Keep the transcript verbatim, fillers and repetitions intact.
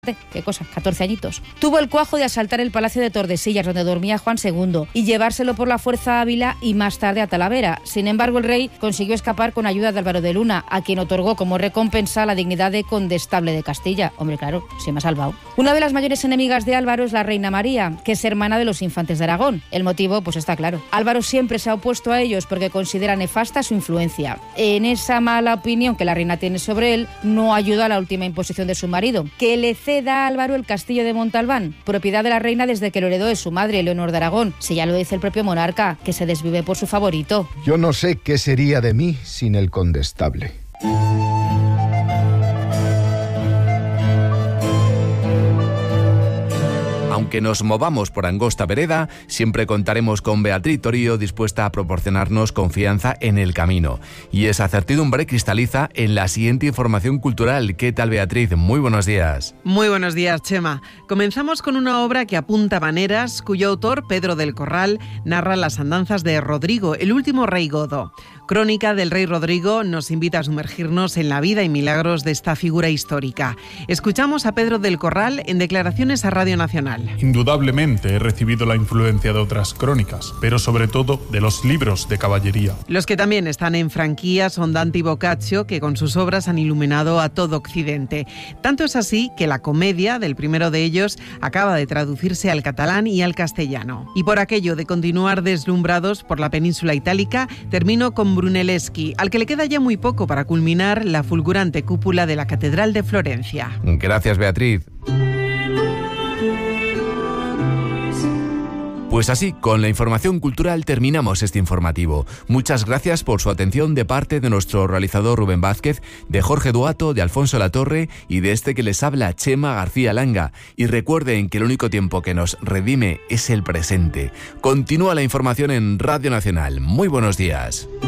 ¿Qué cosa? catorce añitos. Tuvo el cuajo de asaltar el Palacio de Tordesillas, donde dormía Juan segundo, y llevárselo por la fuerza a Ávila y más tarde a Talavera. Sin embargo, el rey consiguió escapar con ayuda de Álvaro de Luna, a quien otorgó como recompensa la dignidad de condestable de Castilla. Hombre, claro, se me ha salvado. Una de las mayores enemigas de Álvaro es la reina María, que es hermana de los infantes de Aragón. El motivo, pues está claro. Álvaro siempre se ha opuesto a ellos porque considera nefasta su influencia. En esa mala opinión que la reina tiene sobre él, no ayuda a la última imposición de su marido, que le ceda a Álvaro el castillo de Montalbán, propiedad de la reina desde que lo heredó de su madre, Leonor de Aragón. Si ya lo dice el propio monarca, que se desvive por su favorito. Yo no sé qué sería de mí sin el condestable. Aunque nos movamos por angosta vereda, siempre contaremos con Beatriz Torío, dispuesta a proporcionarnos confianza en el camino. Y esa certidumbre cristaliza en la siguiente información cultural. ¿Qué tal, Beatriz? Muy buenos días. Muy buenos días, Chema. Comenzamos con una obra que apunta maneras, cuyo autor, Pedro del Corral, narra las andanzas de Rodrigo, el último rey godo. Crónica del rey Rodrigo nos invita a sumergirnos en la vida y milagros de esta figura histórica. Escuchamos a Pedro del Corral en declaraciones a Radio Nacional. Indudablemente he recibido la influencia de otras crónicas, pero sobre todo de los libros de caballería. Los que también están en franquía son Dante y Boccaccio, que con sus obras han iluminado a todo Occidente. Tanto es así que la comedia del primero de ellos acaba de traducirse al catalán y al castellano. Y por aquello de continuar deslumbrados por la península itálica, termino con Brunelleschi, al que le queda ya muy poco para culminar la fulgurante cúpula de la Catedral de Florencia. Gracias, Beatriz. Pues así, con la información cultural terminamos este informativo. Muchas gracias por su atención de parte de nuestro realizador Rubén Vázquez, de Jorge Duato, de Alfonso Latorre y de este que les habla, Chema García Langa. Y recuerden que el único tiempo que nos redime es el presente. Continúa la información en Radio Nacional. Muy buenos días.